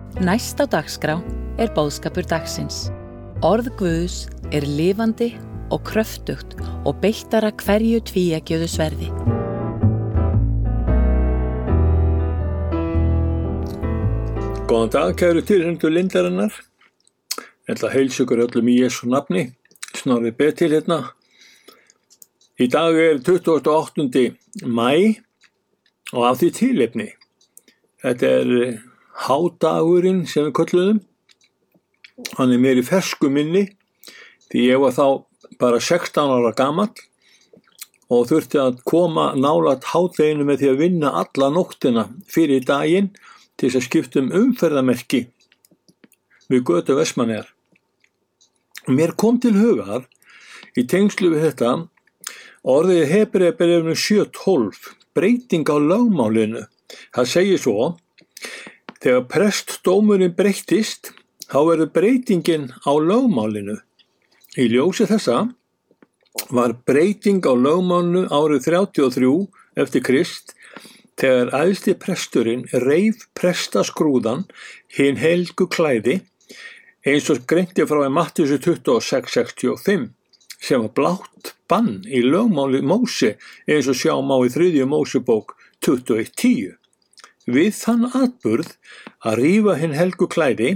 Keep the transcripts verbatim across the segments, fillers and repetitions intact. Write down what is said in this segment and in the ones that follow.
Næst á dagskrá er boðskapur dagsins. Orð Guðs er lifandi og kröftugt og beittara hverju tvíeggjuðu sverði. Góðan dag, kæru tilheyrendur Lindarinnar. Ég ætla að heilsa ykkur öllum í Jesú nafni. Snorri Betil hérna. Í dag er tuttugasta og áttunda maí og af því tilefni. Þetta er hádagurinn sem við kölluðum. Hann er mér í fersku minni því ég var þá bara sextán ára gamall og þurfti að koma nálægt hádeginu með því að vinna alla nóttina fyrir daginn til þess að skipta um umferðarmerki við götu Vestmannaeyjar. Mér kom til hugar í tengslu við þetta orðið í Hebreabréfinu sjö tólf, breyting á lögmálinu. Það segir svo: þegar prestdómurinn breyttist, þá verður breytingin á lögmálinu. Í ljósi þessa var breyting á lögmálinu árið þrjátíu og þrjú eftir Krist, þegar æðsti presturinn reif prestaskrúðan hin helgu klæði, eins og greindi frá í Mattheus tuttugu og sex sextíu og fimm, sem var blátt bann í lögmáli Móse, eins og sjá má í þriðju Mósebók tuttugu og eitt tíu. Við þann atburð að rífa hin helgu klæði,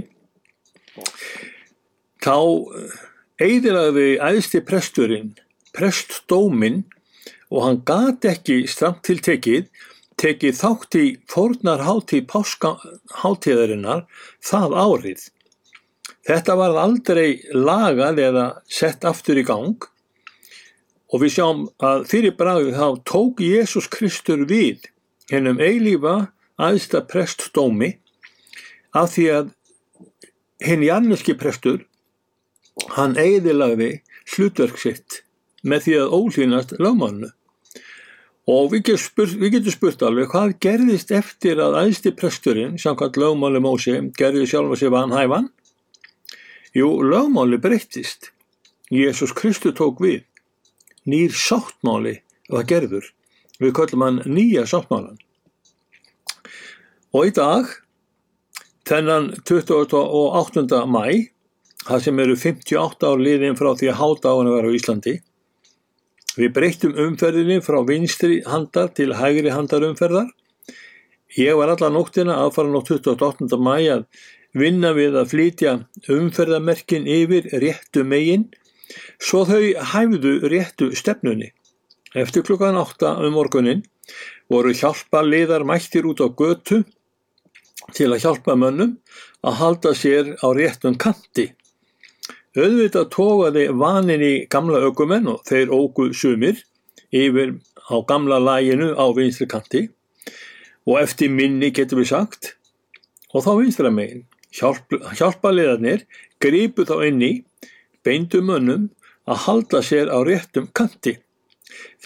þá eyðilagði æðsti presturinn prestdóminn og hann gat ekki stramt til tekið, tekið þátt í fórnarhátíð páskahátíðarinnar það árið. Þetta var aldrei lagað eða sett aftur í gang og við sjáum að fyrir bragðið þá tók Jesús Kristur við hinum eilífa æðsta prestdómi af því að hinn jarneski prestur, hann eyðilagði hlutverk sitt með því að óhlýðnast lögmálinu. Og við getum spurt, við getum spurt alveg hvað gerðist eftir að æðsti presturinn, samkvæmt lögmáli Móse, gerði sjálfa sig vanhæfan? Jú, lögmáli breyttist. Jesús Kristur tók við. Nýr sáttmáli var gerður. Við köllum hann nýja sáttmálan. Og í dag, þennan tuttugasta og áttunda maí, það sem eru fimmtíu og átta ár liðin frá því að hádagurinn var á Íslandi, við breyttum umferðinni frá vinstri handar til hægri handar umferðar. Ég var alla nóttina aðfaran á tuttugasta og áttunda maí að vinna við að flytja umferðarmerkin yfir réttu megin, svo þau hæfðu réttu stefnunni. Eftir klukkan átta um morguninn voru hjálparliðar mættir út á götu til að hjálpa mönnum að halda sér á réttum kanti. Auðvitað togaði vaninn í gamla ökumenn og þeir óku sumir yfir á gamla laginu á vinstri kanti og eftir minni getum við sagt, og þá vinstra megin. Hjálp, hjálparliðarnir gripu þá inn í, beindu mönnum að halda sér á réttum kanti.